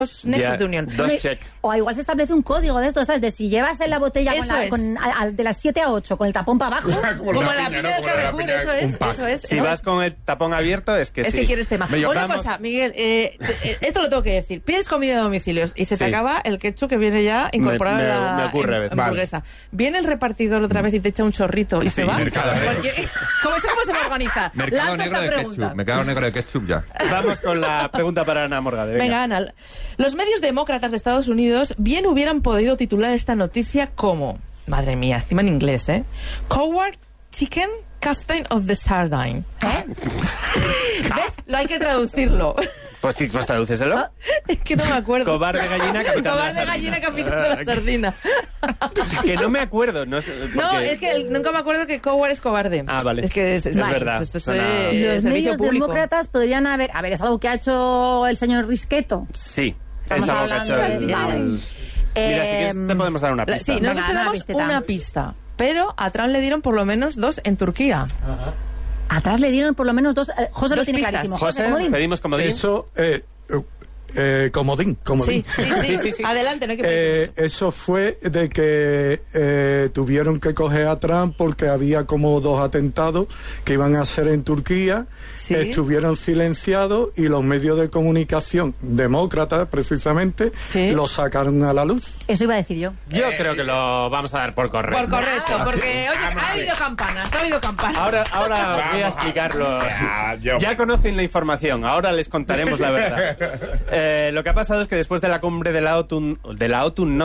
nexos de unión. Dos check. O igual se establece un código de esto, ¿sabes? De si llevas en la botella de las 7 a 8 con el tapón para abajo. Como la piña del Carrefour, eso es. Si vas con el tapón abierto, es que sí. Es que quieres tema. Una cosa, Miguel, esto lo tengo que decir. Pides comida de domicilios y se te acaba el ketchup que viene ya incorporado en la hamburguesa. Viene el repartidor otra vez y te echa un chorrito y se va. ¿Cómo se va a organizar? Mercado negro de ketchup. Mercado negro de ketchup ya. Vamos con la pregunta para Ana Morgade. Venga, Ana. Los medios demócratas de Estados Unidos bien hubieran podido titular esta noticia como, madre mía, encima en inglés, Coward Chicken Captain of the Sardine. ¿Ves? Lo hay que traducirlo. Pues tradúceselo. Es que no me acuerdo. Cobarde gallina, capitán de la sardina. Que no me acuerdo. No, es que nunca me acuerdo que Coward es cobarde. Ah, vale. Es que es verdad. Esto es los medios demócratas podrían haber... A ver, ¿es algo que ha hecho el señor Risqueto? Sí. Estamos hablando Mira, si quieres te podemos dar una pista. Sí, nosotros te damos una pista. Pero a Trump le dieron por lo menos 2 en Turquía. Ajá. Atrás le dieron por lo menos 2. José lo tiene clarísimo. José, pedimos comodín. Eso, comodín. Sí. Adelante, no hay que pedir eso fue de que tuvieron que coger a Trump porque había como 2 atentados que iban a hacer en Turquía. Sí. Estuvieron silenciados y los medios de comunicación demócratas, precisamente, lo sacaron a la luz. Eso iba a decir yo. Yo creo que lo vamos a dar por correcto. Por correcto, porque oye, ha habido campanas. Ahora os voy a explicarlo. Ya conocen la información, ahora les contaremos la verdad. Lo que ha pasado es que después de la cumbre de la OTAN, de la OTAN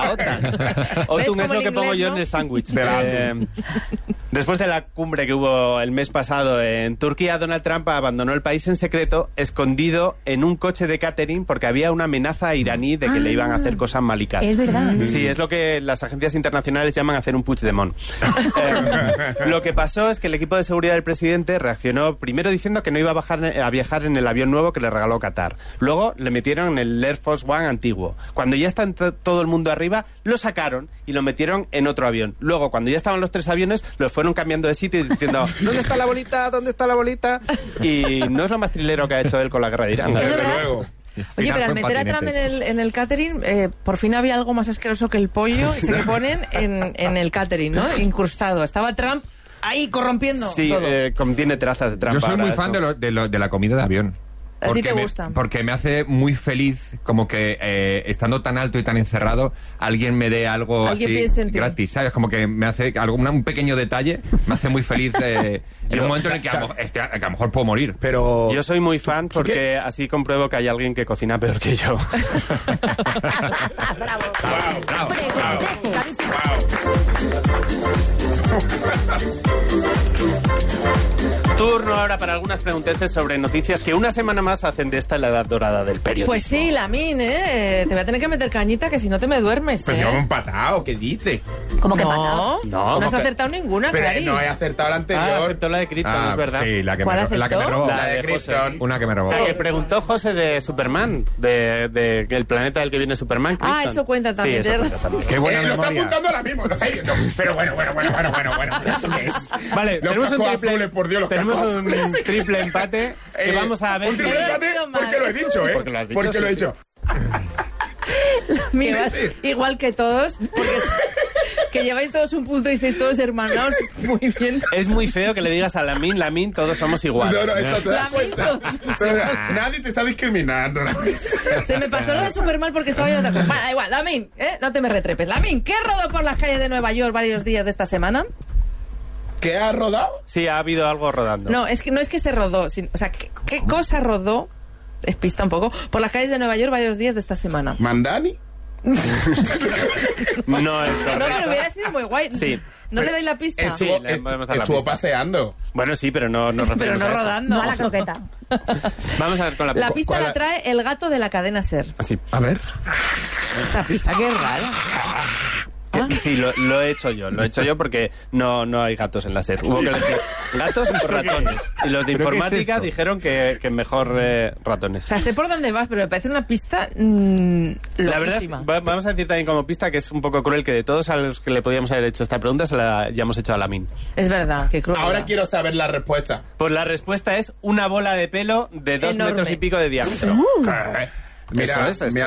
es lo que pongo yo en el sándwich. Después de la cumbre que hubo el mes pasado en Turquía, Donald Trump abandonó el país en secreto, escondido en un coche de catering, porque había una amenaza iraní de que le iban a hacer cosas malicas. Es verdad. Sí, es lo que las agencias internacionales llaman hacer un Puigdemont. Lo que pasó es que el equipo de seguridad del presidente reaccionó primero diciendo que no iba a viajar en el avión nuevo que le regaló Qatar. Luego le metieron en el Air Force One antiguo. Cuando ya está todo el mundo arriba, lo sacaron y lo metieron en otro avión. Luego, cuando ya estaban los 3 aviones, los fueron cambiando de sitio y diciendo ¿dónde está la bolita? ¿Dónde está la bolita? Y no es lo más trilero que ha hecho él con la guerra de Irán. Desde luego. Oye, pero al meter a Trump en el catering, por fin había algo más asqueroso que el pollo ese que ponen en el catering, ¿no? Incrustado. Estaba Trump ahí corrompiendo todo. Tiene trazas de Trump. Yo soy muy fan de la comida de avión. ¿A ti te gusta? Porque me hace muy feliz como que estando tan alto y tan encerrado alguien me dé algo así gratis, ¿sabes? Como que me hace un pequeño detalle, me hace muy feliz en un momento en el que a lo mejor puedo morir. Pero yo soy muy fan porque así compruebo que hay alguien que cocina peor que yo. Bravo. Turno ahora para algunas pregunteces sobre noticias que una semana más hacen de esta la edad dorada del periodismo. Pues sí, Lamin, te voy a tener que meter cañita que si no te me duermes. Pues yo me he empatado, ¿qué dice? ¿Cómo que patado? No has acertado ninguna, pero Clarín. no he acertado la anterior. Aceptó la de Krypton, es verdad. Sí, la que me robó. La de Krypton. Una que me robó. La que preguntó José de Superman, de el planeta del que viene Superman, Krypton. Eso cuenta también. Sí, eso cuenta también. Qué buena lo está memoria. apuntando ahora mismo, lo está viendo. Pero bueno. ¿Esto qué es? Vale, Los cascos azules, por Dios, los tenemos cascos un triple empate que vamos a ver un triple empate porque lo he dicho, Porque lo has dicho, porque lo he dicho. Mira, igual que todos, porque que lleváis todos un punto y estáis todos hermanados muy bien. Es muy feo que le digas a Lamin, todos somos iguales. No, esto te das cuenta. Nadie te está discriminando. Se me pasó lo de Superman porque estaba yo otra cosa. Bueno, da igual, Lamin, no te me retrepes. Lamin, ¿qué rodó por las calles de Nueva York varios días de esta semana? ¿Qué ha rodado? Sí, ha habido algo rodando. No es que se rodó, o sea, ¿qué cosa rodó? Despista un poco. Por las calles de Nueva York varios días de esta semana. ¿Mandani? No es correcto. No, pero hubiera sido muy guay. Sí. ¿No le doy la pista? Estuvo paseando. Bueno, sí, pero no pero no rodando. No a la croqueta. Vamos a ver con la pista. La pista la trae el gato de la cadena SER. Así. A ver. Esta pista, qué rara. Sí, lo he hecho yo porque no hay gatos en la SER. Hubo que elegir gatos o ratones. Y los de informática dijeron que mejor ratones. O sea, sé por dónde vas, pero me parece una pista la verdad es, vamos a decir también como pista que es un poco cruel que de todos a los que le podíamos haber hecho esta pregunta se la hayamos hecho a Lamin. Es verdad, qué cruel. Ahora quiero saber la respuesta. Pues la respuesta es una bola de pelo de 2 enorme. metros y pico de diámetro. Mira, eso es.